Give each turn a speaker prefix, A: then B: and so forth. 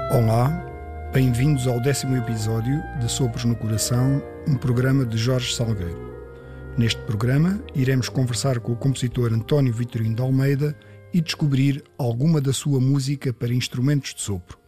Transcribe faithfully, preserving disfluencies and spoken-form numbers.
A: Olá, bem-vindos ao décimo episódio de Sopros no Coração, um programa de Jorge Salgueiro. Neste programa, iremos conversar com o compositor António Vitorino de Almeida e descobrir alguma da sua música para instrumentos de sopro.